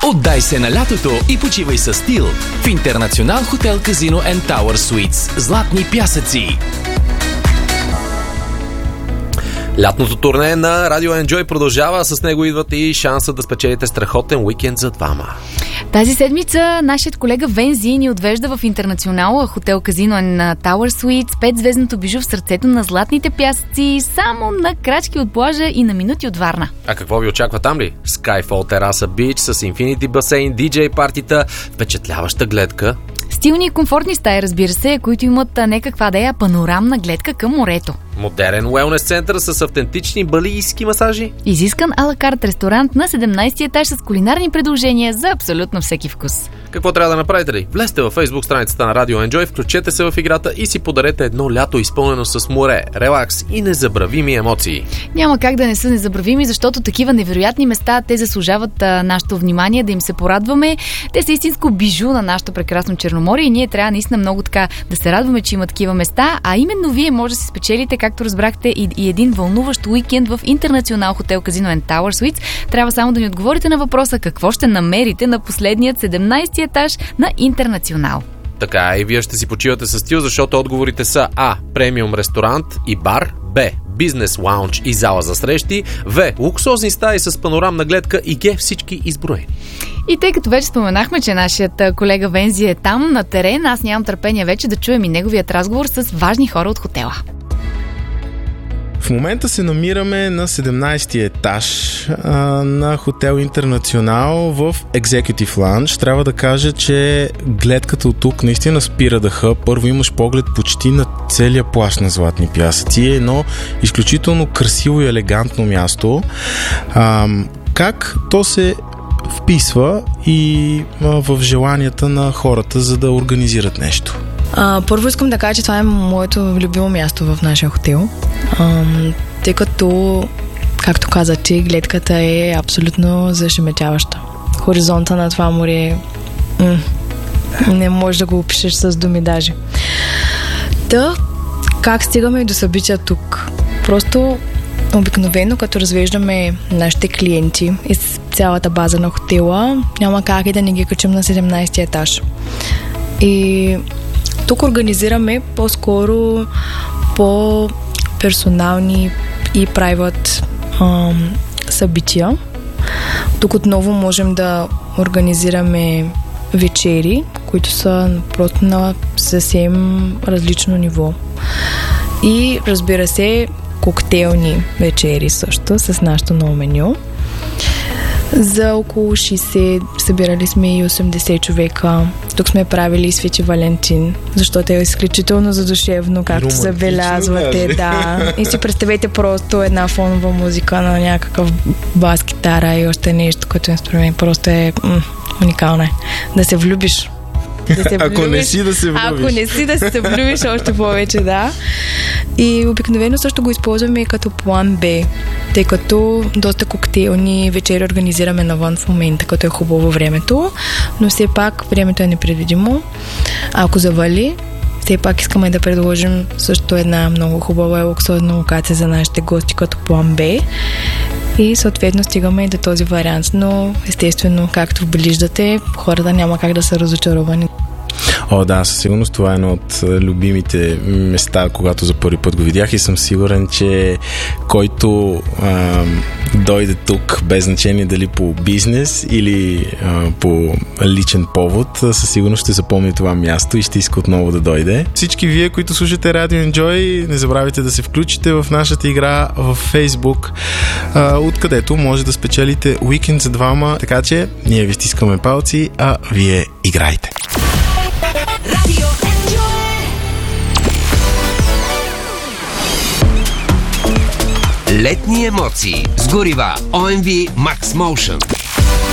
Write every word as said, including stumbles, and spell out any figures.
Отдай се на лятото и почивай със стил в Интернационал хотел Казино енд Тауър Суитс. Златни пясъци. Лятното турне на Радио Enjoy продължава, с него идват и шанса да спечелите страхотен уикенд за двама. Тази седмица нашият колега Вензи ни отвежда в Интернационал хотел Казино енд Тауър Суитс, петзвездното бижу в сърцето на златните пясъци, само на крачки от плажа и на минути от Варна. А какво ви очаква там ли? Skyfall тераса бич с инфинити басейн, диджей партита, впечатляваща гледка. Стилни и комфортни стаи, разбира се, които имат не каква да е, панорамна гледка към морето. Модерен уелнес център с автентични балийски масажи. Изискан ала-карт ресторант на седемнайсети етаж с кулинарни предложения за абсолютно всеки вкус. Какво трябва да направите ли? Влезте във Facebook страницата на Radio Enjoy, включете се в играта и си подарете едно лято изпълнено с море, релакс и незабравими емоции. Няма как да не са незабравими, защото такива невероятни места, те заслужават а, нашето внимание, да им се порадваме. Те са истинско бижу на нашето прекрасно Черноморие и ние трябва наистина много така да се радваме, че има такива места, а именно вие може да си спечелите, както разбрахте, и, и един вълнуващ уикенд в Интернационал хотел Казино енд Тауър Суитс. Трябва само да ни отговорите на въпроса какво ще намерите на последният седемнайсети етаж на Интернационал. Така и вие ще си почивате със стил, защото отговорите са А. Премиум ресторант и бар, Б. Бизнес лаунж и зала за срещи, В. Луксозни стаи с панорамна гледка и Г. Всички изброени. И тъй като вече споменахме, че нашият колега Вензи е там на терен, аз нямам търпение вече да чуем и неговият разговор с важни хора от хотела. В момента се намираме на седемнайсети етаж а, на хотел Интернационал в Executive Lounge. Трябва да кажа, че гледката от тук наистина спира дъха. Първо имаш поглед почти на целия плаж на златни пясъци. Едно изключително красиво и елегантно място. А, как то се вписва и а, в желанията на хората, за да организират нещо? А, първо искам да кажа, че това е моето любимо място в нашия хотел, а, тъй като, както каза ти, гледката е абсолютно зашеметяваща. Хоризонта на това море м- не можеш да го опишеш с думи даже. Та, как стигаме и до събития тук? Просто обикновено, като развеждаме нашите клиенти и цялата база на хотела, няма как и да не ги качим на седемнайсети етаж. И тук организираме по-скоро по-персонални и private ам, събития. Тук отново можем да организираме вечери, които са просто на съвсем различно ниво. И разбира се, коктейлни вечери също с нашето ново меню. За около шейсет, събирали сме и осемдесет човека. Тук сме правили и Свети Валентин, защото е изключително задушевно, както забелязвате. Да. И си представете просто една фонова музика на някакъв бас, китара и още нещо, като инструмент. Просто е м- уникално е. Да се влюбиш. Да се Ако не си да се влюбиш. Ако не си да се влюбиш, още повече, да. И обикновено също го използваме и като план Б, тъй като доста коктейлни вечери организираме навън в момента, като е хубаво времето, но все пак времето е непредвидимо. Ако завали, все пак искаме да предложим също една много хубава и луксозна локация за нашите гости като план Б. И съответно стигаме и до този вариант. Но естествено, както виждате, хората няма как да са разочаровани. О, да, със сигурност това е едно от любимите места, когато за първи път го видях и съм сигурен, че който а, дойде тук, без значение дали по бизнес или а, по личен повод, със сигурност ще запомни това място и ще иска отново да дойде. Всички вие, които слушате Radio Enjoy, не забравяйте да се включите в нашата игра в Facebook, а, откъдето може да спечелите уикенд за двама, така че ние ви стискаме палци, а вие играйте. Летни емоции с горива О Ем Ви Max Motion.